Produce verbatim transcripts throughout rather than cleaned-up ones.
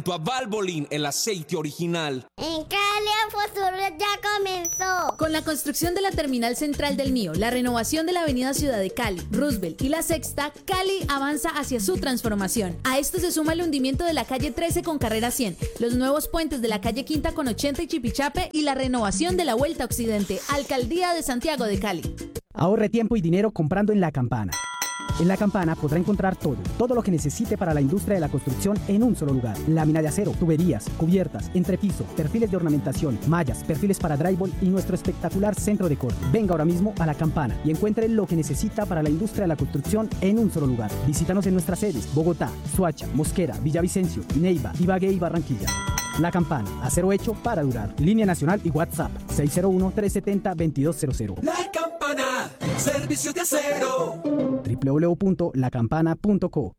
A Valvoline, el aceite original. En Cali el futuro ya comenzó. Con la construcción de la terminal central del Mío, la renovación de la avenida Ciudad de Cali, Roosevelt y la Sexta, Cali avanza hacia su transformación. A esto se suma el hundimiento de la calle trece con carrera cien, los nuevos puentes de la calle Quinta con ochenta y Chipichape y la renovación de la Vuelta Occidente. Alcaldía de Santiago de Cali. Ahorre tiempo y dinero comprando en La Campana. En La Campana podrá encontrar todo, todo lo que necesite para la industria de la construcción en un solo lugar. Lámina de acero, tuberías, cubiertas, entrepiso, perfiles de ornamentación, mallas, perfiles para drywall y nuestro espectacular centro de corte. Venga ahora mismo a La Campana y encuentre lo que necesita para la industria de la construcción en un solo lugar. Visítanos en nuestras sedes: Bogotá, Soacha, Mosquera, Villavicencio, Neiva, Ibagué y Barranquilla. La Campana, acero hecho para durar. Línea nacional y WhatsApp seis cero uno, tres siete cero, dos dos cero cero. La Campana, servicio de acero. doble u doble u doble u punto la campana punto co.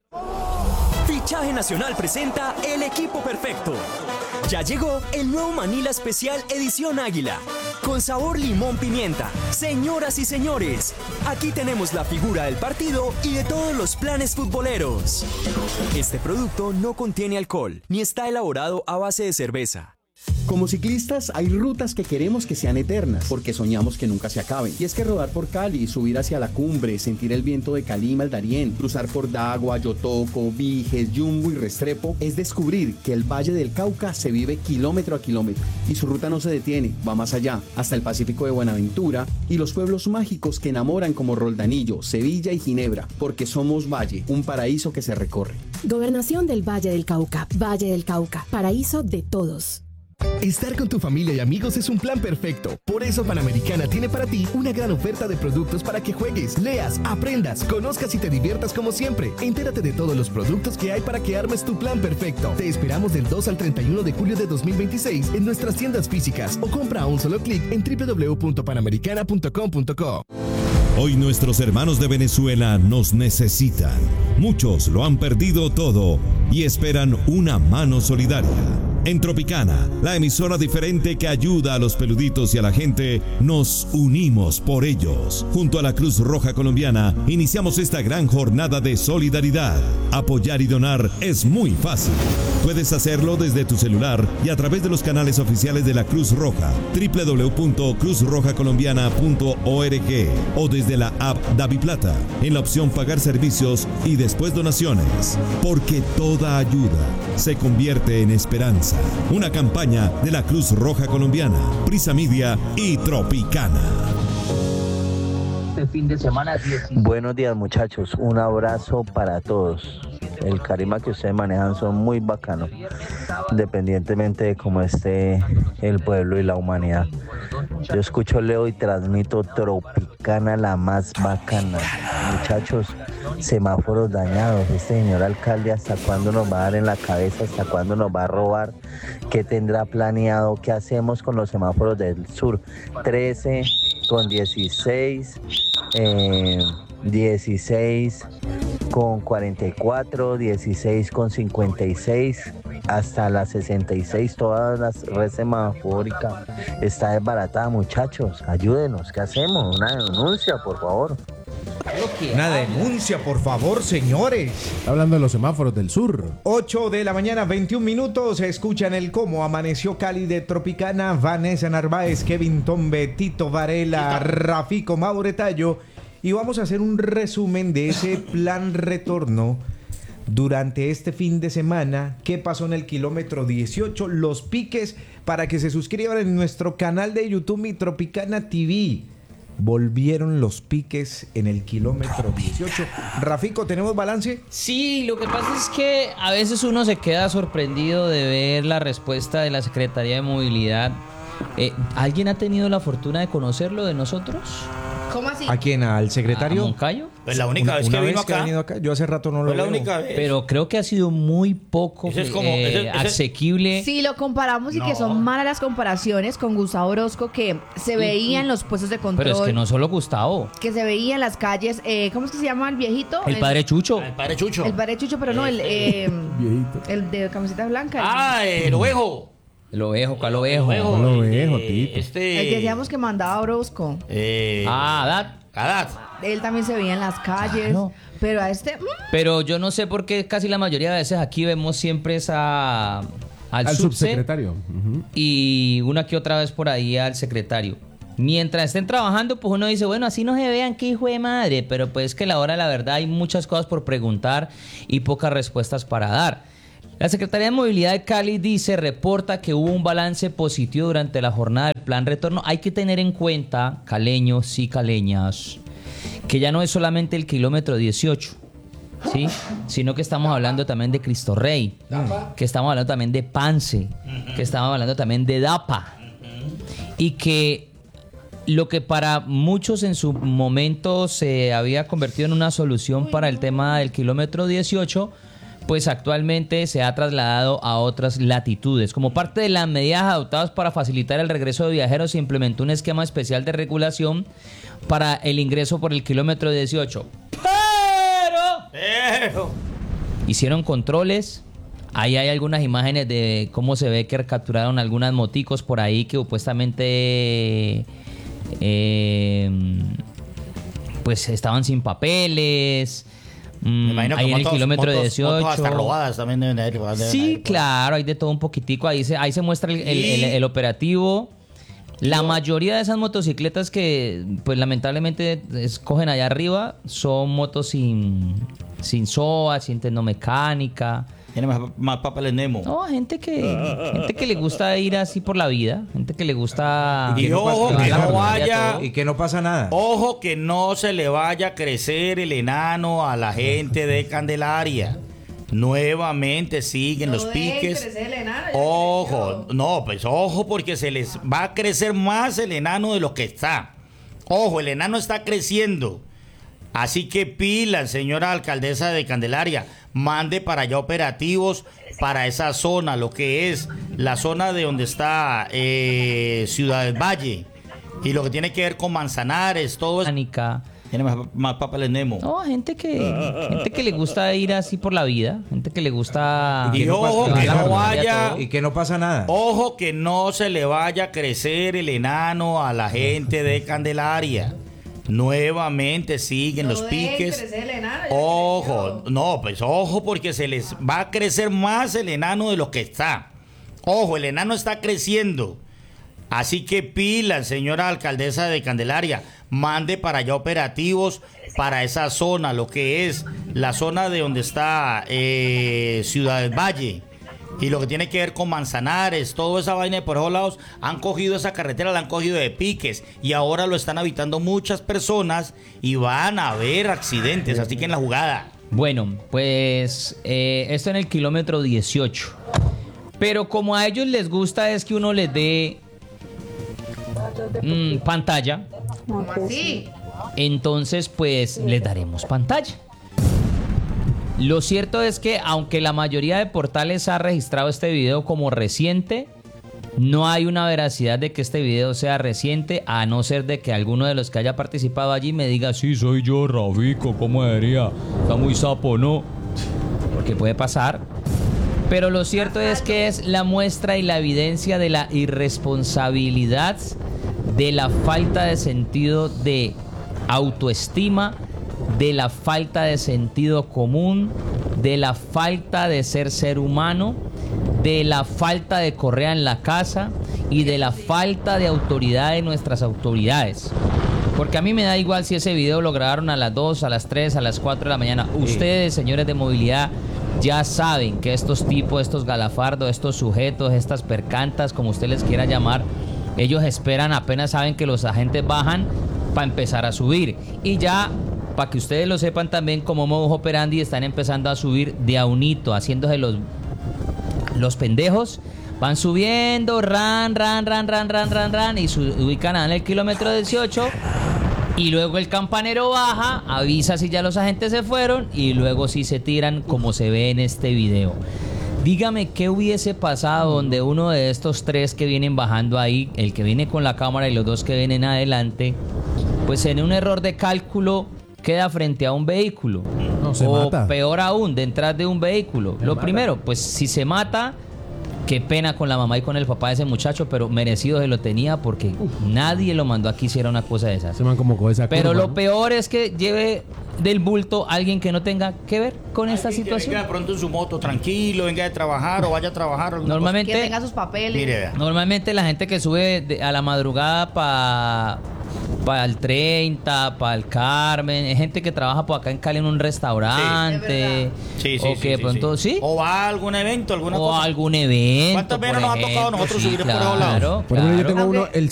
Fichaje Nacional presenta el equipo perfecto. Ya llegó el nuevo Manila Especial Edición Águila, con sabor limón pimienta. Señoras y señores, aquí tenemos la figura del partido y de todos los planes futboleros. Este producto no contiene alcohol, ni está elaborado a base de cerveza. Como ciclistas hay rutas que queremos que sean eternas, porque soñamos que nunca se acaben. Y es que rodar por Cali, subir hacia la cumbre, sentir el viento de Calima al Darién, cruzar por Dagua, Yotoco, Viges, Yumbo y Restrepo, es descubrir que el Valle del Cauca se vive kilómetro a kilómetro. Y su ruta no se detiene, va más allá, hasta el Pacífico de Buenaventura y los pueblos mágicos que enamoran como Roldanillo, Sevilla y Ginebra, porque somos Valle, un paraíso que se recorre. Gobernación del Valle del Cauca, Valle del Cauca, paraíso de todos. Estar con tu familia y amigos es un plan perfecto. Por eso Panamericana tiene para ti una gran oferta de productos para que juegues, leas, aprendas, conozcas y te diviertas como siempre. Entérate de todos los productos que hay para que armes tu plan perfecto. Te esperamos del dos al treinta y uno de julio de dos mil veintiséis en nuestras tiendas físicas o compra a un solo clic en doble u doble u doble u punto panamericana punto com punto co. Hoy nuestros hermanos de Venezuela nos necesitan. Muchos lo han perdido todo y esperan una mano solidaria. En Tropicana, la emisora diferente que ayuda a los peluditos y a la gente, nos unimos por ellos. Junto a la Cruz Roja Colombiana, iniciamos esta gran jornada de solidaridad. Apoyar y donar es muy fácil. Puedes hacerlo desde tu celular y a través de los canales oficiales de la Cruz Roja, doble u doble u doble u punto cruz roja colombiana punto org o desde la app DaviPlata, en la opción Pagar Servicios y después Donaciones. Porque toda ayuda se convierte en esperanza. Una campaña de la Cruz Roja Colombiana, Prisa Media y Tropicana. Este fin de semana. Buenos días, muchachos. Un abrazo para todos. El carisma que ustedes manejan son muy bacanos, independientemente de cómo esté el pueblo y la humanidad. Yo escucho Leo y transmito Tropicana, la más bacana. Muchachos, semáforos dañados. Este señor alcalde, ¿hasta cuándo nos va a dar en la cabeza? ¿Hasta cuándo nos va a robar? ¿Qué tendrá planeado? ¿Qué hacemos con los semáforos del sur? trece con dieciséis, eh, dieciséis con cuarenta y cuatro, dieciséis con cincuenta y seis, hasta las sesenta y seis, todas las red semafórica está desbaratada. Muchachos, ayúdenos, ¿qué hacemos? Una denuncia, por favor. Una denuncia, por favor, señores. Hablando de los semáforos del sur. ocho de la mañana, veintiún minutos. Escuchan el Cómo Amaneció Cali de Tropicana. Vanessa Narváez, Kevin Tombe, Tito Varela, Rafico Mauretallo. Y vamos a hacer un resumen de ese plan retorno durante este fin de semana. ¿Qué pasó en el kilómetro dieciocho? Los piques, para que se suscriban en nuestro canal de YouTube, Mi Tropicana T V. Volvieron los piques en el kilómetro dieciocho. Rafico, ¿tenemos balance? Sí, lo que pasa es que a veces uno se queda sorprendido de ver la respuesta de la Secretaría de Movilidad. Eh, ¿Alguien ha tenido la fortuna de conocerlo de nosotros? ¿Cómo así? ¿A quién? ¿Al secretario? ¿A Moncayo? Pues la única una, vez una que vez vino que acá. ha venido acá. Yo hace rato no lo Fue la veo. única vez. Pero creo que ha sido muy poco Ese es como- eh, ese- ese- asequible. Si lo comparamos y No. que son malas las comparaciones con Gustavo Orozco, que se veía en los puestos de control, Pero es que no solo Gustavo. que se veía en las calles, eh, ¿cómo es que se llama el viejito? El padre Chucho. El padre Chucho. El padre Chucho, pero no, el, eh, el de camiseta blanca. el- Ah, el ovejo. El ovejo, ¿cuál ovejo? El ovejo. ¿Cuál ovejo, eh, Tito? Este. El que decíamos que mandaba a Orozco. Eh, Ah, Haddad. Haddad. Él también se veía en las calles, claro. Pero a este... Pero yo no sé por qué casi la mayoría de veces aquí vemos siempre esa... Al, al subse, subsecretario. Uh-huh. Y una que otra vez por ahí al secretario. Mientras estén trabajando, pues uno dice, bueno, así no se vean, qué hijo de madre. Pero pues que a la hora, la verdad, hay muchas cosas por preguntar y pocas respuestas para dar. La Secretaría de Movilidad de Cali dice, reporta que hubo un balance positivo durante la jornada del plan retorno. Hay que tener en cuenta, caleños y caleñas, que ya no es solamente el kilómetro dieciocho, ¿sí? Sino que estamos hablando también de Cristo Rey, que estamos hablando también de Pance, que estamos hablando también de Dapa, y que lo que para muchos en su momento se había convertido en una solución para el tema del kilómetro dieciocho, pues actualmente se ha trasladado a otras latitudes. Como parte de las medidas adoptadas para facilitar el regreso de viajeros, se implementó un esquema especial de regulación para el ingreso por el kilómetro dieciocho. Pero, pero hicieron controles. Ahí hay algunas imágenes de cómo se ve que capturaron algunas moticos por ahí que supuestamente eh, pues estaban sin papeles. Me imagino que ahí en el motos, kilómetro motos, dieciocho. motos hasta robadas también deben de haber. Deben sí, de haber, claro, hay de todo un poquitico. Ahí se, ahí se muestra el, el, el, el operativo. La mayoría de esas motocicletas que, pues lamentablemente, escogen allá arriba son motos sin, sin S O A, sin tecnomecánica. Tiene más, más papeles Nemo. No, gente que, gente que le gusta ir así por la vida. Gente que le gusta... Y ojo que no vaya... Y que no pasa nada. Ojo que no se le vaya a crecer el enano a la gente de Candelaria. Nuevamente siguen no los piques. El enano, ojo, no, pues ojo porque se les va a crecer más el enano de lo que está. Ojo, el enano está creciendo. Así que pila, señora alcaldesa de Candelaria, mande para allá operativos para esa zona, lo que es la zona de donde está eh, Ciudad del Valle y lo que tiene que ver con Manzanares, todo eso. Tiene más, más papeles Nemo. No, gente que, gente que le gusta ir así por la vida, gente que le gusta... Y, y no ojo pasa, que no vaya... Y que no pasa nada. Ojo que no se le vaya a crecer el enano a la gente de Candelaria. Nuevamente siguen no los piques. Enano, ojo, no, pues ojo porque se les va a crecer más el enano de lo que está. Ojo, el enano está creciendo. Así que pila, señora alcaldesa de Candelaria, mande para allá operativos para esa zona, lo que es la zona de donde está eh, Ciudad del Valle. Y lo que tiene que ver con Manzanares, toda esa vaina de por esos lados, han cogido esa carretera, la han cogido de piques y ahora lo están habitando muchas personas y van a haber accidentes, así que en la jugada. Bueno, pues eh, esto en el kilómetro dieciocho. Pero como a ellos les gusta es que uno les dé mmm, pantalla. ¿Cómo así? Entonces pues les daremos pantalla. Lo cierto es que aunque la mayoría de portales ha registrado este video como reciente, no hay una veracidad de que este video sea reciente, a no ser de que alguno de los que haya participado allí me diga, sí, soy yo, Rafico, ¿cómo diría? Está muy sapo, ¿no? Porque puede pasar. Pero lo cierto es que es la muestra y la evidencia de la irresponsabilidad, de la falta de sentido de autoestima, de la falta de sentido común, de la falta de ser ser humano, de la falta de correa en la casa y de la falta de autoridad de nuestras autoridades. Porque a mí me da igual si ese video lo grabaron a las dos, a las tres, a las cuatro de la mañana. Ustedes, señores de movilidad, ya saben que estos tipos, estos galafardos, estos sujetos, estas percantas, como usted les quiera llamar, ellos esperan, apenas saben que los agentes bajan para empezar a subir. Y ya... para que ustedes lo sepan también, como modus operandi están empezando a subir de a unito, haciéndose los, los pendejos. Van subiendo, ran, ran, ran, ran, ran, ran, ran, y se ubican en el kilómetro dieciocho. Y luego el campanero baja, avisa si ya los agentes se fueron, y luego sí se tiran como se ve en este video. Dígame qué hubiese pasado donde uno de estos tres que vienen bajando ahí, el que viene con la cámara y los dos que vienen adelante, pues en un error de cálculo queda frente a un vehículo, no, se o mata. Peor aún, detrás de un vehículo. Se Lo mata. Primero, pues si se mata, Qué pena con la mamá y con el papá de ese muchacho, pero merecido se lo tenía porque nadie lo mandó a que hiciera una cosa de esas. Se man como con esa Pero curva, lo ¿no? peor es que lleve del bulto a alguien que no tenga que ver con esta Alguien que situación. venga de pronto en su moto tranquilo, venga de trabajar o vaya a trabajar. alguna Normalmente, Que tenga sus papeles. Mire, vea. normalmente la gente que sube de- a la madrugada para para el treinta, para el Carmen, es gente que trabaja por acá en Cali en un restaurante, Sí, sí, o sí, que de sí, pronto sí. sí, O va a algún evento, alguna o cosa. algún evento. ¿Cuántas veces por nos ha tocado a ejemplo? nosotros Sí, subir por esos claro, lados? Por ejemplo, yo claro. tengo uno, el